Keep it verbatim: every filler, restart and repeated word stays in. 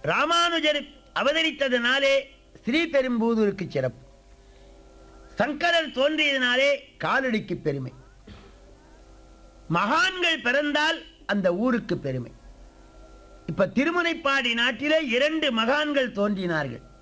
ராமானுஜர் அவதரித்ததனாலே ஸ்ரீபெரும்புதூருக்கு சிறப்பு. சங்கரர் தோன்றியதனாலே காலடிக்கு பெருமை. மகான்கள் பிறந்தால் அந்த ஊருக்கு பெருமை. இப்ப திருமுனைப்பாடி நாட்டிலே இரண்டு மகான்கள் தோன்றினார்கள்.